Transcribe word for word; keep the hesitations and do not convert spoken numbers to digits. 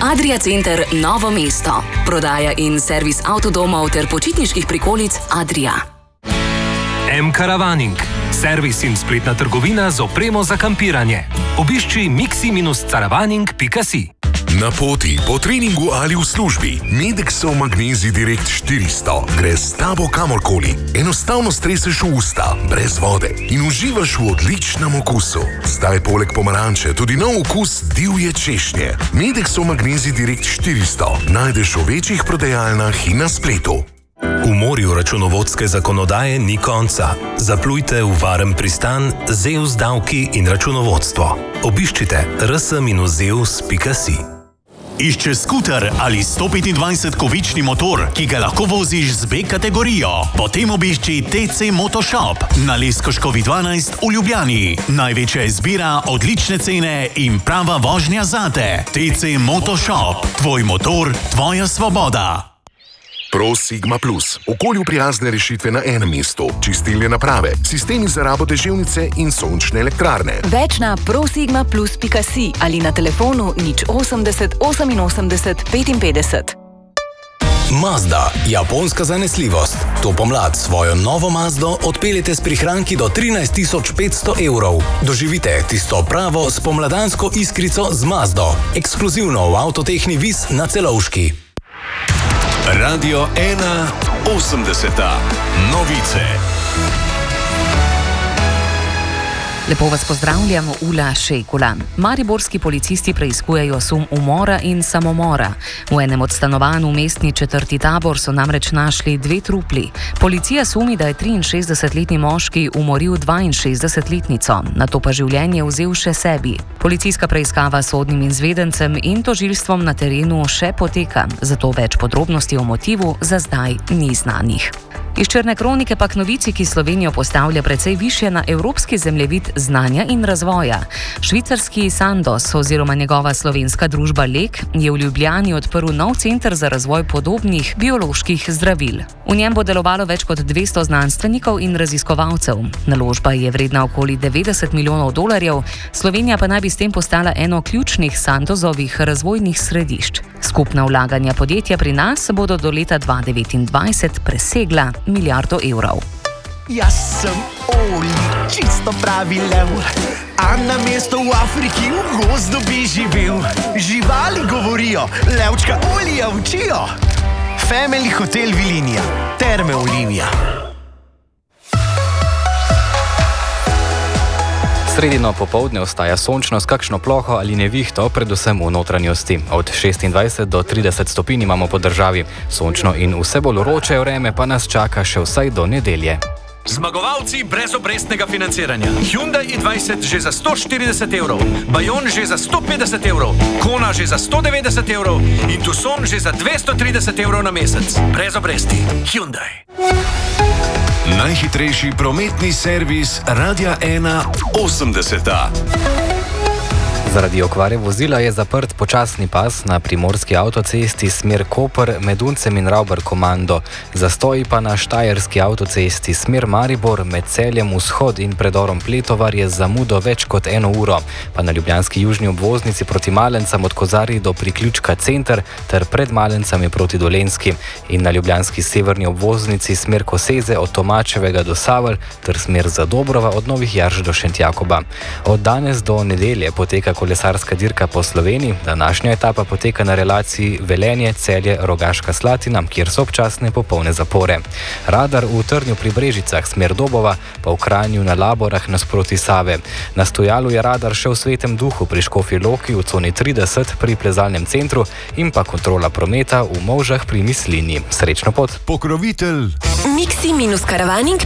Adria Center Novo mesto. Prodaja in servis avtodomov ter počitniških prikolic Adria. M-Caravaning. Servis in spletna trgovina z opremo za kampiranje. Obišči mixi caravaning pika si. Na poti, po treningu ali v službi, Medexov Magnezij Direkt štiristo gre s tabo kamorkoli. Enostavno streseš v usta, brez vode in uživaš v odličnem okusu. Zdaj poleg pomaranče tudi nov okus divje češnje. Medexov Magnezij Direkt štiristo najdeš v večjih prodajalnah in na spletu. V morju računovodske zakonodaje ni konca. Zaplujte v varen pristan Zeus davki in računovodstvo. Obiščite r s zeus pika si. Iščeš skuter ali sto petindvajset-kovični motor, ki ga lahko voziš z B kategorijo? Potem obišči T C Motoshop na Leskoškovi dvanajst v Ljubljani. Največja izbira, odlične cene in prava vožnja zate. T C Motoshop. Tvoj motor, tvoja svoboda. Pro Sigma Plus. Okolju prijazne rešitve na enem mestu. Čistilne naprave, sistemi za rabo deževnice in sončne elektrarne. Več na pro sigma plus pika si ali na telefonu nič osemdeset oseminosemdeset petinpetdeset. Mazda. Japonska zanesljivost. To pomlad svojo novo Mazdo odpeljete s prihranki do trinajst tisoč petsto evrov. Doživite tisto pravo spomladansko iskrico z Mazdo. Ekskluzivno v Avtotehni Vis na Celovški. Radio ena osemdeseta. Novice. Lepo vas pozdravljam, Ula Šejkula. Mariborski policisti preiskujejo sum umora in samomora. V enem od stanovanj v mestni četrti Tabor so namreč našli dve trupli. Policija sumi, da je triinšestdesetletni moški umoril dvainšestdesetletnico, nato pa življenje vzel še sebi. Policijska preiskava s sodnim izvedencem in tožilstvom na terenu še poteka, zato več podrobnosti o motivu za zdaj ni znanih. Iz črne kronike pa k novici, ki Slovenijo postavlja precej višje na evropski zemljevid znanja in razvoja. Švicarski Sandoz oziroma njegova slovenska družba Lek je v Ljubljani odprl nov center za razvoj podobnih bioloških zdravil. V njem bo delovalo več kot dvesto znanstvenikov in raziskovalcev. Naložba je vredna okoli devetdeset milijonov dolarjev, Slovenija pa naj bi s tem postala eno ključnih Sandozovih razvojnih središč. Skupna vlaganja podjetja pri nas bodo do leta dva tisoč devetindvajset presegla milijardo evrov. Jaz sem Oli, čisto pravi lev, a na mesto v Afriki v gozdu bi živel. Živali govorijo, levčka Olija učijo. Family Hotel Vilinija, Terme Olivija. Sredino popoldne ostaja sončno s kakšno ploho ali nevihto, predvsem v notranjosti. Od šestindvajset do trideset stopinj imamo po državi. Sončno in vse bolj vroče vreme pa nas čaka še vsaj do nedelje. Zmagovalci brezobrestnega financiranja. Hyundai i dvajset že za sto štirideset evrov, Bayon že za sto petdeset evrov, Kona že za sto devetdeset evrov in Tucson že za dvesto trideset evrov na mesec. Brez obresti. Hyundai. Najhitrejši prometni servis Radia ena osemdeseta. Zaradi okvare vozila je zaprt počasni pas na primorski avtocesti smer Koper med Uncem in Ravbar komando. Zastoji pa na štajerski avtocesti smer Maribor med Celjem vzhod in predorom Pletovar je zamudo več kot eno uro. Pa na ljubljanski južni obvoznici proti Malencam od Kozarij do priključka Center ter pred Malencami proti Dolenjski. In na ljubljanski severni obvoznici smer Koseze od Tomačevega do Savelj ter smer Zadobrova od Novih Jarš do Šentjakoba. Od danes do nedelje poteka kolesarska dirka po Sloveniji. Današnja etapa poteka na relaciji Velenje, Celje, Rogaška Slatina, kjer so občasne popolne zapore. Radar v Trnju pri Brežicah, smer Dobova, pa v Kranju na Laborah nasproti Save. Na stojalu je radar še v Svetem Duhu pri Škofji Loki v coni trideset pri plezalnem centru in pa kontrola prometa v Movžah pri Mislini. Srečno pot! Pokrovitelj Mixi Caravaning